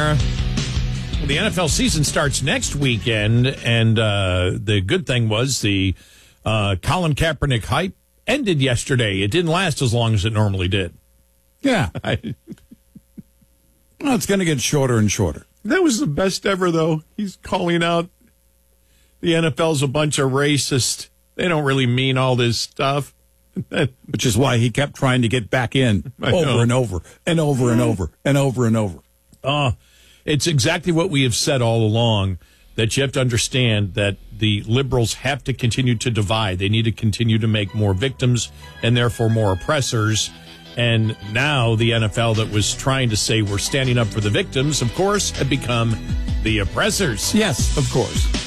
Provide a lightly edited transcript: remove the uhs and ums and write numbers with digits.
the NFL season starts next weekend, and the good thing was the Colin Kaepernick hype ended yesterday. It didn't last as long as it normally did. Yeah. Well, it's going to get shorter and shorter. That was the best ever, though. He's calling out the NFL's a bunch of racist. They don't really mean all this stuff. Which is why he kept trying to get back in over and over and over and over and over and over. It's exactly what we have said all along, that you have to understand that the liberals have to continue to divide. They need to continue to make more victims and therefore more oppressors. And now the NFL that was trying to say we're standing up for the victims, of course, have become the oppressors. Yes, of course.